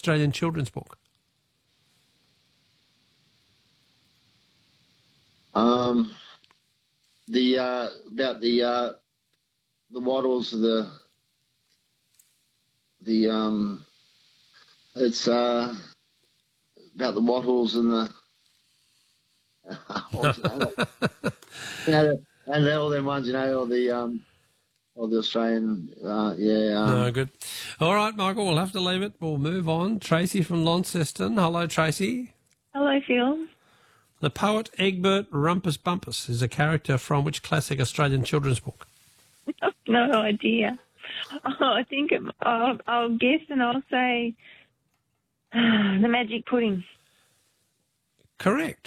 Australian children's book? About the wattles, it's about the wattles and the and all them ones, all the Australian, No, good. All right, Michael, we'll have to leave it. We'll move on. Tracy from Launceston. Hello, Tracy. Hello, Phil. The poet Egbert Rumpus Bumpus is a character from which classic Australian children's book? No idea. I think I'll guess and I'll say The Magic Pudding. Correct.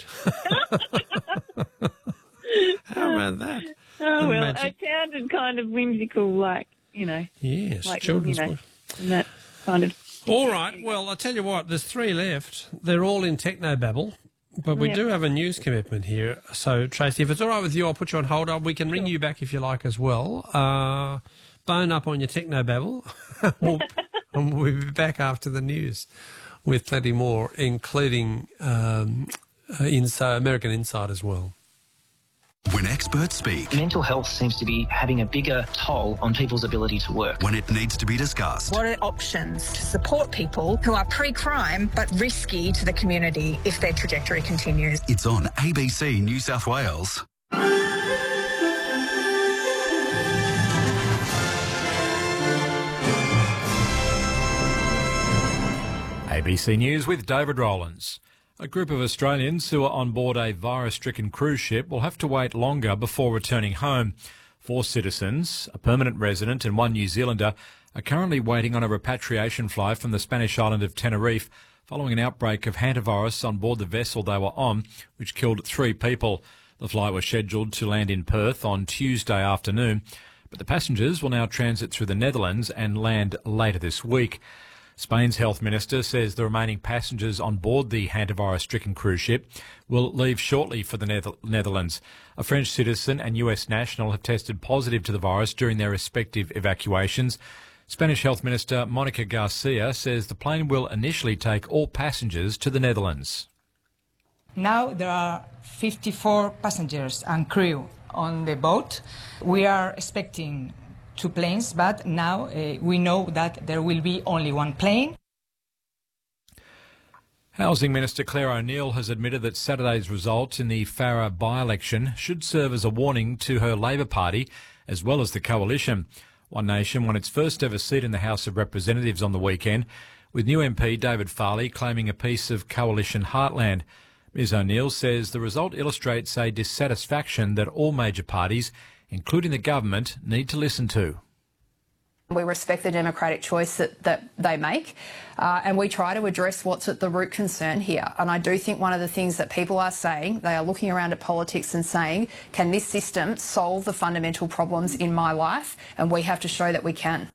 How about that? Oh, well, it sounded kind of whimsical, like, Yes, like, children's book. And that kind of... All right, well, I'll tell you what, there's 3 left. They're all in Technobabble, but we do have a news commitment here. So, Tracy, if it's all right with you, I'll put you on hold. We can ring you back if you like as well. Bone up on your Technobabble. And we'll be back after the news with plenty more, including American Insight as well. When experts speak, mental health seems to be having a bigger toll on people's ability to work. When it needs to be discussed. What are options to support people who are pre-crime but risky to the community if their trajectory continues? It's on ABC New South Wales. ABC News with David Rowlands. A group of Australians who are on board a virus-stricken cruise ship will have to wait longer before returning home. 4 citizens, a permanent resident and 1 New Zealander, are currently waiting on a repatriation flight from the Spanish island of Tenerife following an outbreak of hantavirus on board the vessel they were on, which killed 3 people. The flight was scheduled to land in Perth on Tuesday afternoon, but the passengers will now transit through the Netherlands and land later this week. Spain's health minister says the remaining passengers on board the hantavirus-stricken cruise ship will leave shortly for the Netherlands. A French citizen and US national have tested positive to the virus during their respective evacuations. Spanish Health Minister Monica Garcia says the plane will initially take all passengers to the Netherlands. Now there are 54 passengers and crew on the boat. We are expecting 2 planes, but now we know that there will be only 1 plane. Housing Minister Claire O'Neil has admitted that Saturday's result in the Farrer by-election should serve as a warning to her Labor Party as well as the coalition. One Nation won its first ever seat in the House of Representatives on the weekend, with new MP David Farley claiming a piece of coalition heartland. Ms O'Neil says the result illustrates a dissatisfaction that all major parties, including the government, need to listen to. We respect the democratic choice that they make, and we try to address what's at the root concern here. And I do think one of the things that people are saying, they are looking around at politics and saying, can this system solve the fundamental problems in my life? And we have to show that we can.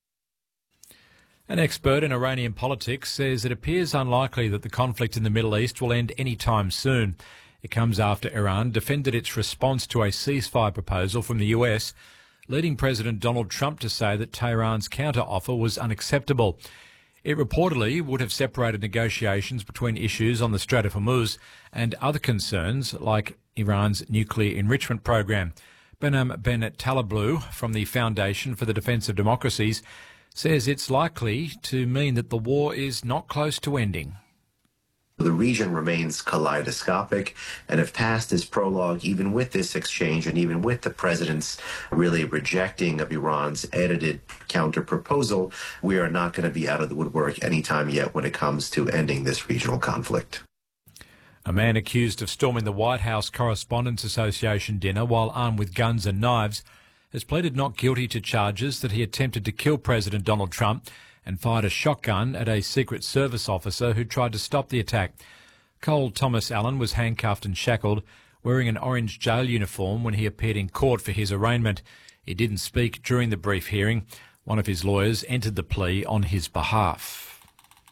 An expert in Iranian politics says it appears unlikely that the conflict in the Middle East will end any time soon. It comes after Iran defended its response to a ceasefire proposal from the US, leading President Donald Trump to say that Tehran's counter-offer was unacceptable. It reportedly would have separated negotiations between issues on the Strait of Hormuz and other concerns like Iran's nuclear enrichment program. Behnam Ben Taleblu from the Foundation for the Defence of Democracies says it's likely to mean that the war is not close to ending. The region remains kaleidoscopic, and if past is prologue, even with this exchange and even with the president's really rejecting of Iran's edited counter-proposal, we are not going to be out of the woodwork anytime yet when it comes to ending this regional conflict. A man accused of storming the White House Correspondents' Association dinner while armed with guns and knives has pleaded not guilty to charges that he attempted to kill President Donald Trump and fired a shotgun at a Secret Service officer who tried to stop the attack. Cole Thomas Allen was handcuffed and shackled, wearing an orange jail uniform when he appeared in court for his arraignment. He didn't speak during the brief hearing. One of his lawyers entered the plea on his behalf.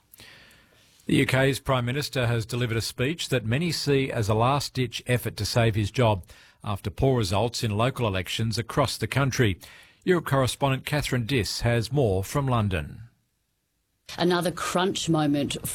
The UK's Prime Minister has delivered a speech that many see as a last-ditch effort to save his job after poor results in local elections across the country. Europe correspondent Catherine Diss has more from London. Another crunch moment